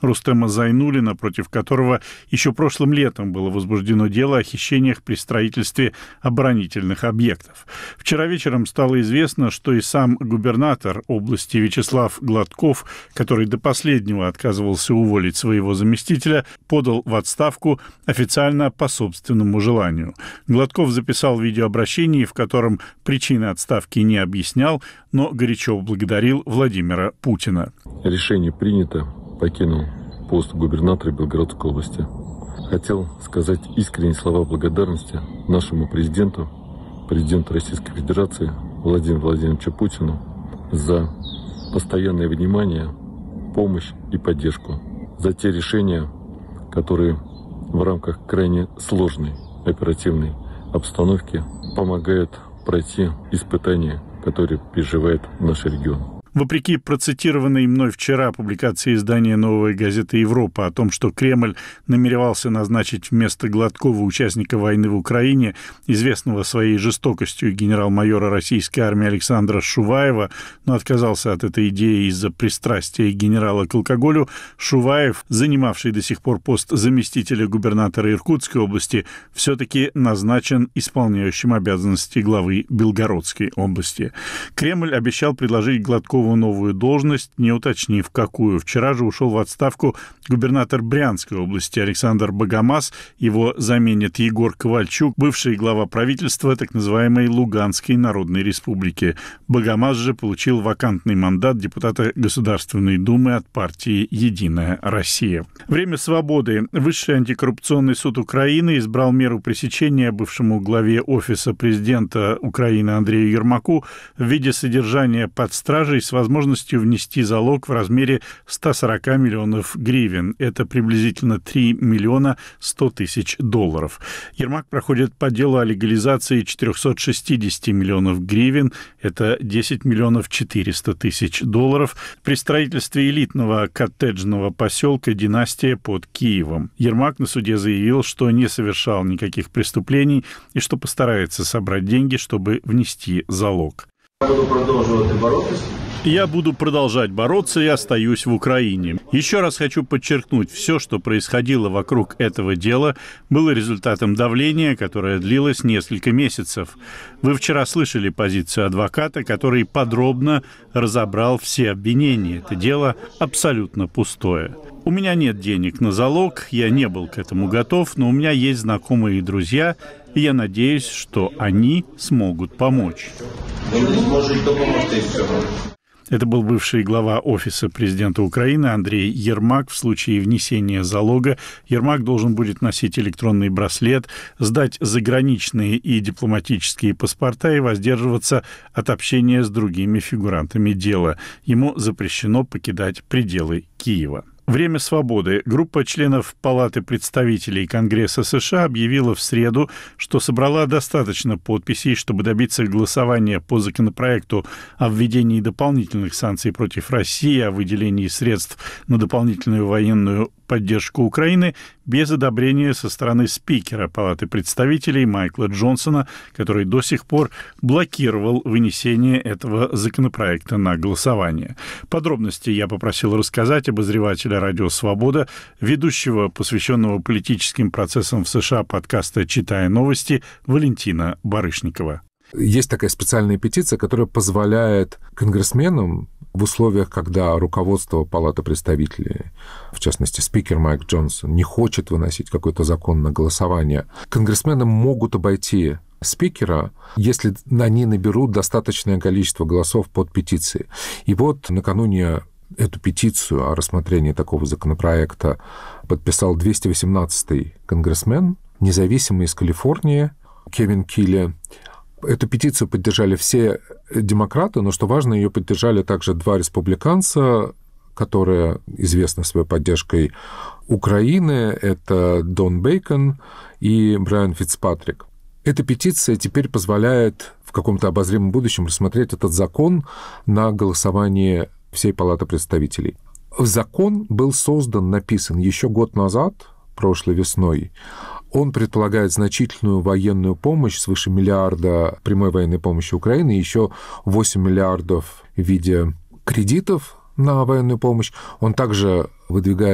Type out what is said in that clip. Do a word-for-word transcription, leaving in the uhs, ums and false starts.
Рустема Зайнуллина, против которого еще прошлым летом было возбуждено дело о хищениях при строительстве оборонительных объектов. Вчера вечером стало известно, что и сам губернатор области Вячеслав Гладков, который до последнего отказывался уволить своего заместителя, подал в отставку официально по собственному желанию. Гладков записал видеообращение, в котором причины отставки не объяснял, но горячо благодарил Владимира Путина. Решение принято. Покинул пост губернатора Белгородской области. Хотел сказать искренние слова благодарности нашему президенту, президенту Российской Федерации Владимиру Владимировичу Путину за постоянное внимание, помощь и поддержку, за те решения, которые в рамках крайне сложной оперативной обстановки помогают пройти испытания, которые переживает наш регион. Вопреки процитированной мной вчера публикации издания «Новая газета Европа» о том, что Кремль намеревался назначить вместо Гладкова участника войны в Украине, известного своей жестокостью генерал-майора российской армии Александра Шуваева, но отказался от этой идеи из-за пристрастия генерала к алкоголю, Шуваев, занимавший до сих пор пост заместителя губернатора Иркутской области, все-таки назначен исполняющим обязанности главы Белгородской области. Кремль обещал предложить Гладкову новую должность, не уточнив, какую. Вчера же ушел в отставку губернатор Брянской области Александр Богомаз. Его заменит Егор Ковальчук, бывший глава правительства так называемой Луганской Народной Республики. Богомаз же получил вакантный мандат депутата Государственной Думы от партии «Единая Россия». Время свободы. Высший антикоррупционный суд Украины избрал меру пресечения бывшему главе Офиса президента Украины Андрею Ермаку в виде содержания под стражей с возможностью внести залог в размере сто сорок миллионов гривен. Это приблизительно три миллиона сто тысяч долларов. Ермак проходит по делу о легализации четыреста шестьдесят миллионов гривен. Это десять миллионов четыреста тысяч долларов при строительстве элитного коттеджного поселка «Династия» под Киевом. Ермак на суде заявил, что не совершал никаких преступлений и что постарается собрать деньги, чтобы внести залог. Я буду продолжать бороться. Я буду продолжать бороться и остаюсь в Украине. Еще раз хочу подчеркнуть, все, что происходило вокруг этого дела, было результатом давления, которое длилось несколько месяцев. Вы вчера слышали позицию адвоката, который подробно разобрал все обвинения. Это дело абсолютно пустое. У меня нет денег на залог, я не был к этому готов, но у меня есть знакомые и друзья, и я надеюсь, что они смогут помочь. Вы не сможете помочь, все. Это был бывший глава Офиса президента Украины Андрей Ермак. В случае внесения залога Ермак должен будет носить электронный браслет, сдать заграничные и дипломатические паспорта и воздерживаться от общения с другими фигурантами дела. Ему запрещено покидать пределы Киева. Время свободы. Группа членов Палаты представителей Конгресса США объявила в среду, что собрала достаточно подписей, чтобы добиться голосования по законопроекту о введении дополнительных санкций против России, о выделении средств на дополнительную военную поддержку Украины без одобрения со стороны спикера Палаты представителей Майкла Джонсона, который до сих пор блокировал вынесение этого законопроекта на голосование. Подробности я попросил рассказать обозревателя «Радио Свобода», ведущего, посвященного политическим процессам в США подкаста «Читая новости» Валентина Барышникова. Есть такая специальная петиция, которая позволяет конгрессменам в условиях, когда руководство Палаты представителей, в частности, спикер Майк Джонсон, не хочет выносить какой-то закон на голосование, конгрессмены могут обойти спикера, если они наберут достаточное количество голосов под петицией. И вот накануне эту петицию о рассмотрении такого законопроекта подписал двести восемнадцатый конгрессмен, независимый из Калифорнии, Кевин Килли. Эту петицию поддержали все демократы, но, что важно, ее поддержали также два республиканца, которые известны своей поддержкой Украины. Это Дон Бейкон и Брайан Фицпатрик. Эта петиция теперь позволяет в каком-то обозримом будущем рассмотреть этот закон на голосовании всей Палаты представителей. Закон был создан, написан еще год назад, прошлой весной. Он предполагает значительную военную помощь, свыше миллиарда прямой военной помощи Украины, еще восемь миллиардов в виде кредитов на военную помощь. Он также выдвигает